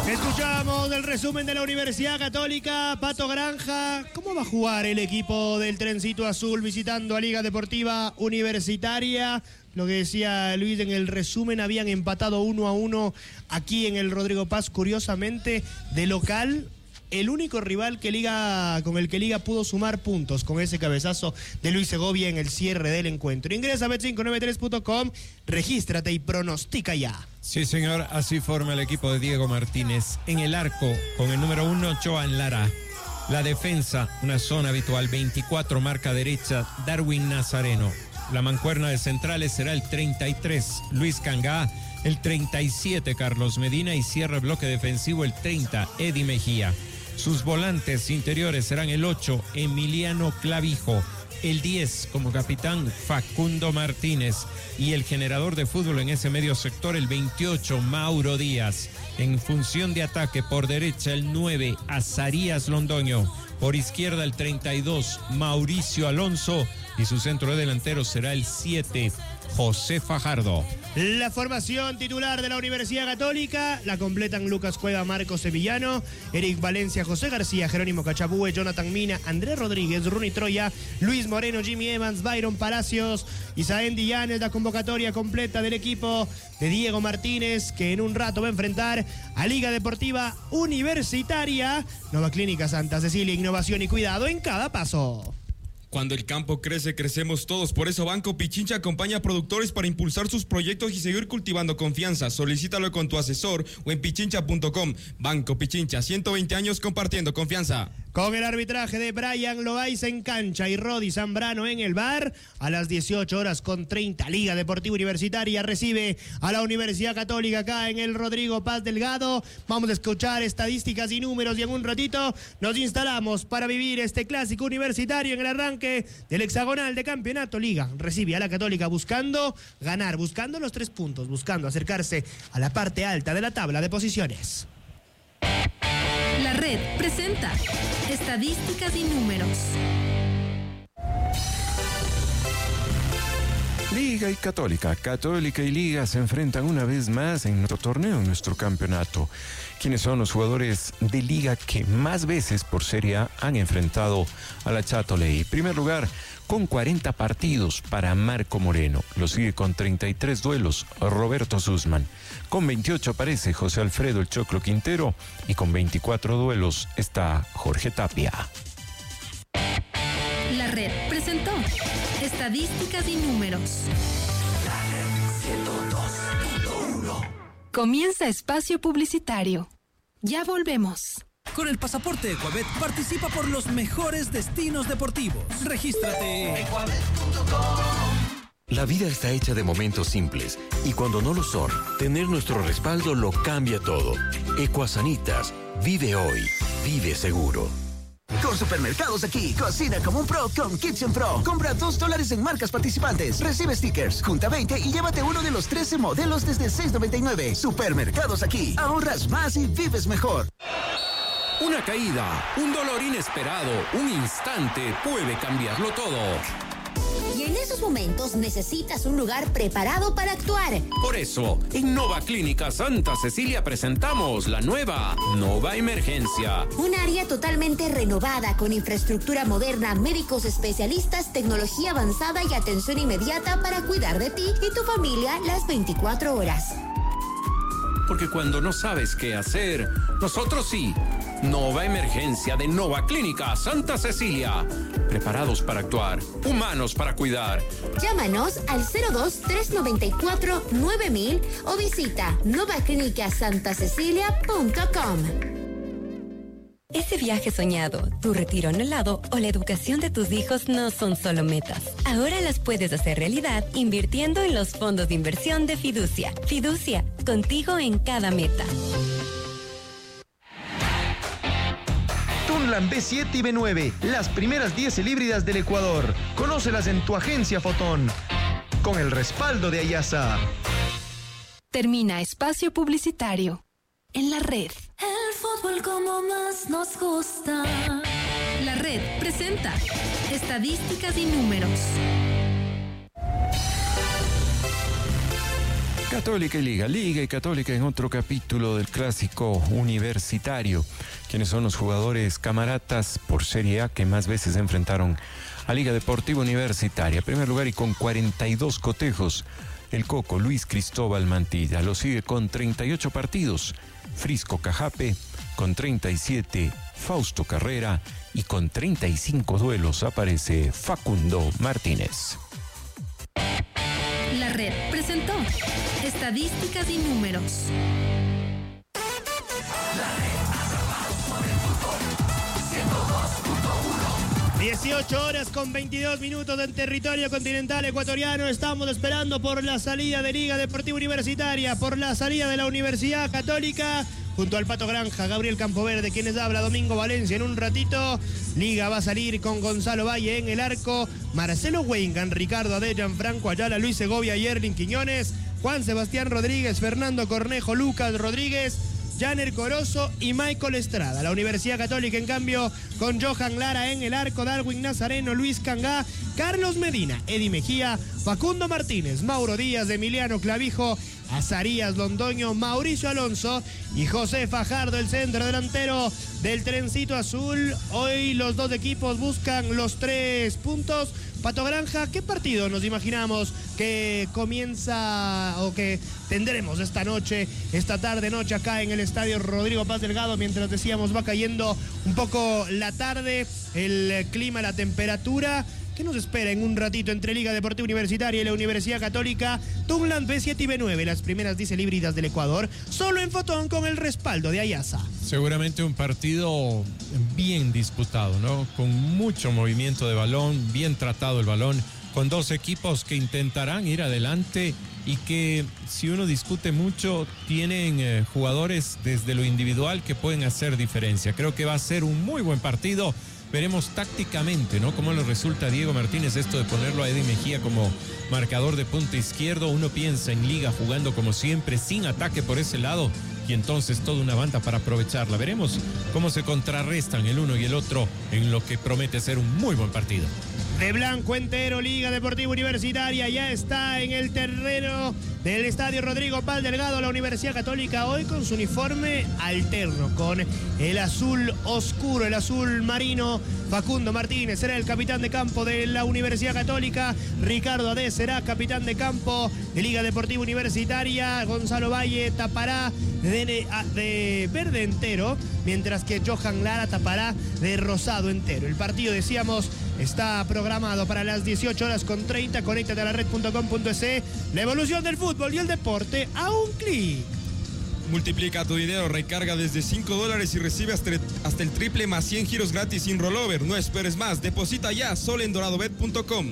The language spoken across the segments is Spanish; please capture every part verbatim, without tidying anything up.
Escuchamos el resumen de la Universidad Católica. Pato Granja, ¿cómo va a jugar el equipo del Trencito Azul visitando a Liga Deportiva Universitaria? Lo que decía Luis en el resumen, habían empatado uno a uno aquí en el Rodrigo Paz. Curiosamente, de local, el único rival que Liga, con el que Liga pudo sumar puntos con ese cabezazo de Luis Segovia en el cierre del encuentro. Ingresa a bet cinco nueve tres punto com, regístrate y pronostica ya. Sí, señor, así forma el equipo de Diego Martínez. En el arco, con el número uno, Joan Lara. La defensa, una zona habitual, veinticuatro, marca derecha, Darwin Nazareno. La mancuerna de centrales será el treinta y tres, Luis Cangá. El treinta y siete, Carlos Medina. Y cierra el bloque defensivo el treinta, Eddie Mejía. Sus volantes interiores serán el ocho, Emiliano Clavijo. El diez, como capitán, Facundo Martínez. Y el generador de fútbol en ese medio sector, el veintiocho, Mauro Díaz. En función de ataque, por derecha, el nueve, Azarías Londoño. Por izquierda, el treinta y dos, Mauricio Alonso. Y su centro de delantero será el siete, José Fajardo. La formación titular de la Universidad Católica la completan Lucas Cueva, Marcos Sevillano, Eric Valencia, José García, Jerónimo Cachabue, Jonathan Mina, Andrés Rodríguez, Runi Troya, Luis Moreno, Jimmy Evans, Byron Palacios, Isaén Dillanes. La convocatoria completa del equipo de Diego Martínez, que en un rato va a enfrentar a Liga Deportiva Universitaria. Nueva Clínica Santa Cecilia, innovación y cuidado en cada paso. Cuando el campo crece, crecemos todos. Por eso Banco Pichincha acompaña a productores para impulsar sus proyectos y seguir cultivando confianza. Solicítalo con tu asesor o en pichincha punto com. Banco Pichincha, ciento veinte años compartiendo confianza. Con el arbitraje de Brian Loaiza en cancha y Rodi Zambrano en el bar, a las dieciocho horas con treinta, Liga Deportiva Universitaria recibe a la Universidad Católica acá en el Rodrigo Paz Delgado. Vamos a escuchar estadísticas y números y en un ratito nos instalamos para vivir este clásico universitario en el arranque del hexagonal de campeonato. Liga recibe a la Católica buscando ganar, buscando los tres puntos, buscando acercarse a la parte alta de la tabla de posiciones. La Red presenta estadísticas y números. Liga y Católica, Católica y Liga se enfrentan una vez más en nuestro torneo, en nuestro campeonato. ¿Quiénes son los jugadores de Liga que más veces por Serie A han enfrentado a la Châtelet? En primer lugar, con cuarenta partidos para Marco Moreno. Lo sigue con treinta y tres duelos Roberto Sussman. Con veintiocho aparece José Alfredo El Choclo Quintero y con veinticuatro duelos está Jorge Tapia. La Red presentó estadísticas y números. La Red ciento dos punto uno. Comienza espacio publicitario. Ya volvemos. Con el pasaporte Ecuabet participa por los mejores destinos deportivos. Regístrate en ecuabet punto com. La vida está hecha de momentos simples y cuando no lo son, tener nuestro respaldo lo cambia todo. Ecuasanitas, vive hoy, vive seguro. Con Supermercados Aquí, cocina como un pro con Kitchen Pro. Compra dos dólares en marcas participantes. Recibe stickers, junta veinte y llévate uno de los trece modelos desde seis noventa y nueve. Supermercados Aquí, ahorras más y vives mejor. Una caída, un dolor inesperado, un instante puede cambiarlo todo. Y en esos momentos necesitas un lugar preparado para actuar. Por eso, en Nova Clínica Santa Cecilia presentamos la nueva Nova Emergencia. Un área totalmente renovada con infraestructura moderna, médicos especialistas, tecnología avanzada y atención inmediata para cuidar de ti y tu familia las veinticuatro horas. Porque cuando no sabes qué hacer, nosotros sí. Nova Emergencia de Nova Clínica Santa Cecilia. Preparados para actuar, humanos para cuidar. Llámanos al cero dos tres nueve cuatro nueve mil o visita nova clínica santa cecilia punto com. Ese viaje soñado, tu retiro anhelado o la educación de tus hijos no son solo metas. Ahora las puedes hacer realidad invirtiendo en los fondos de inversión de Fiducia. Fiducia, contigo en cada meta. Tunlan B siete y B nueve, las primeras diésel híbridas del Ecuador. Conócelas en tu agencia Fotón. Con el respaldo de Ayasa. Termina espacio publicitario. En la Red. El fútbol como más nos gusta. La Red presenta estadísticas y números. Católica y Liga, Liga y Católica en otro capítulo del clásico universitario. ¿Quiénes son los jugadores camaratas por Serie A que más veces se enfrentaron a Liga Deportiva Universitaria? En primer lugar y con cuarenta y dos cotejos, el Coco Luis Cristóbal Mantilla. Lo sigue con treinta y ocho partidos, Frisco Cajape, con treinta y siete, Fausto Carrera, y con treinta y cinco duelos aparece Facundo Martínez. La Red presentó Estadísticas y Números. dieciocho horas con veintidós minutos en territorio continental ecuatoriano. Estamos esperando por la salida de Liga Deportiva Universitaria, por la salida de la Universidad Católica. Junto al Pato Granja, Gabriel Campoverde, quienes habla, Domingo Valencia. En un ratito, Liga va a salir con Gonzalo Valle en el arco, Marcelo Huengan, Ricardo Adellan, Franco Ayala, Luis Segovia y Erling Quiñones, Juan Sebastián Rodríguez, Fernando Cornejo, Lucas Rodríguez, Janer Corozo y Michael Estrada. La Universidad Católica, en cambio, con Johan Lara en el arco, Darwin Nazareno, Luis Cangá, Carlos Medina, Eddie Mejía, Facundo Martínez, Mauro Díaz, Emiliano Clavijo, Azarías Londoño, Mauricio Alonso y José Fajardo, el centro delantero del Trencito Azul. Hoy los dos equipos buscan los tres puntos. Pato Granja, ¿qué partido nos imaginamos que comienza o que tendremos esta noche, esta tarde noche acá en el estadio Rodrigo Paz Delgado? Mientras decíamos, va cayendo un poco la tarde, el clima, la temperatura. ¿Qué nos espera en un ratito entre Liga Deportiva Universitaria y la Universidad Católica? Tunland B siete y B nueve, las primeras diésel híbridas del Ecuador, solo en Fotón con el respaldo de Ayasa. Seguramente un partido bien disputado, ¿no? Con mucho movimiento de balón, bien tratado el balón, con dos equipos que intentarán ir adelante y que, si uno discute mucho, tienen eh, jugadores desde lo individual que pueden hacer diferencia. Creo que va a ser un muy buen partido. Veremos tácticamente, ¿no?, cómo le resulta a Diego Martínez esto de ponerlo a Eddie Mejía como marcador de punta izquierdo. Uno piensa en Liga jugando como siempre, sin ataque por ese lado, y entonces toda una banda para aprovecharla. Veremos cómo se contrarrestan el uno y el otro en lo que promete ser un muy buen partido. De blanco entero, Liga Deportiva Universitaria ya está en el terreno del estadio Rodrigo Paz Delgado. La Universidad Católica hoy con su uniforme alterno, con el azul oscuro, el azul marino. Facundo Martínez será el capitán de campo de la Universidad Católica. Ricardo Adé será capitán de campo de Liga Deportiva Universitaria. Gonzalo Valle tapará de, de verde entero, mientras que Johan Lara tapará de rosado entero. El partido, decíamos, está programado para las dieciocho horas con treinta. Conéctate a la red punto com punto es. La evolución del fútbol y el deporte a un clic. Multiplica tu dinero, recarga desde cinco dólares y recibe hasta, hasta el triple más cien giros gratis sin rollover. No esperes más, deposita ya, solo en doradobet punto com.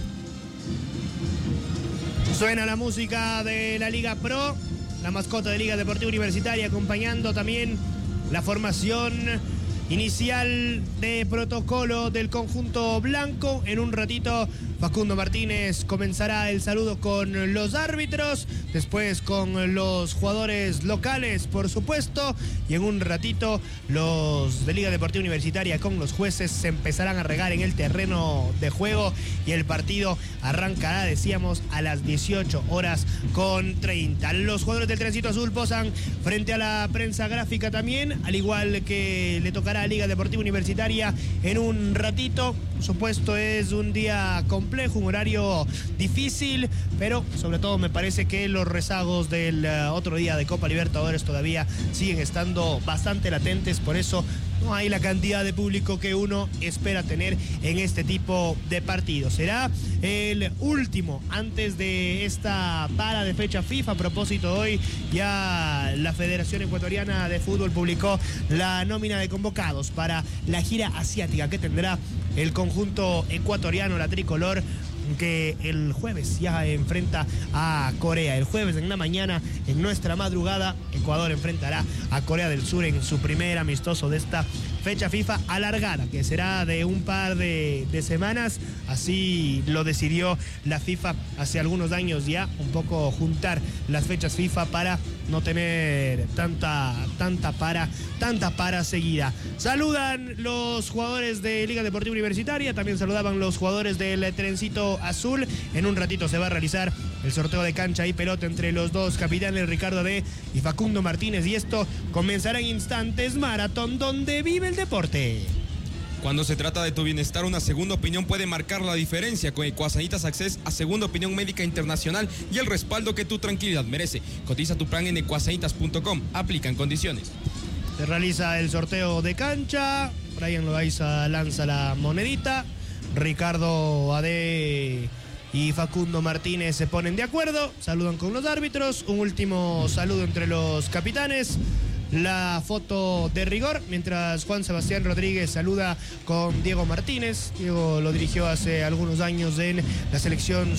Suena la música de la Liga Pro, la mascota de Liga Deportiva Universitaria, acompañando también la formación inicial de protocolo del conjunto blanco. En un ratito Facundo Martínez comenzará el saludo con los árbitros, después con los jugadores locales, por supuesto, y en un ratito los de Liga Deportiva Universitaria con los jueces se empezarán a regar en el terreno de juego y el partido arrancará, decíamos, a las dieciocho horas con treinta. Los jugadores del Trencito Azul posan frente a la prensa gráfica también, al igual que le tocará a Liga Deportiva Universitaria en un ratito. Por supuesto, es un día complejo, un horario difícil, pero sobre todo me parece que los rezagos del uh, otro día de Copa Libertadores todavía siguen estando bastante latentes, por eso no hay la cantidad de público que uno espera tener en este tipo de partidos. Será el último antes de esta para de fecha FIFA. A propósito, hoy ya la Federación Ecuatoriana de Fútbol publicó la nómina de convocados para la gira asiática que tendrá el conjunto ecuatoriano, la tricolor, que el jueves ya enfrenta a Corea. El jueves en la mañana, en nuestra madrugada, Ecuador enfrentará a Corea del Sur en su primer amistoso de esta fecha FIFA alargada, que será de un par de, de semanas. Así lo decidió la FIFA hace algunos años ya, un poco juntar las fechas FIFA para no tener tanta, tanta para, tanta para seguida. Saludan los jugadores de Liga Deportiva Universitaria, también saludaban los jugadores del Trencito Azul. En un ratito se va a realizar el sorteo de cancha y pelota entre los dos capitanes, Ricardo Ade y Facundo Martínez. Y esto comenzará en instantes. Maratón, donde vive el deporte. Cuando se trata de tu bienestar, una segunda opinión puede marcar la diferencia. Con Ecuasanitas Access a segunda opinión médica internacional y el respaldo que tu tranquilidad merece. Cotiza tu plan en ecuasanitas punto com. Aplican condiciones. Se realiza el sorteo de cancha. Brian Loaiza lanza la monedita. Ricardo Ade y Facundo Martínez se ponen de acuerdo. Saludan con los árbitros. Un último saludo entre los capitanes. La foto de rigor, mientras Juan Sebastián Rodríguez saluda con Diego Martínez. Diego lo dirigió hace algunos años en la selección